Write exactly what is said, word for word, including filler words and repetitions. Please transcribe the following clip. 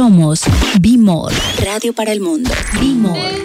Somos Be More, radio para el mundo. Be More.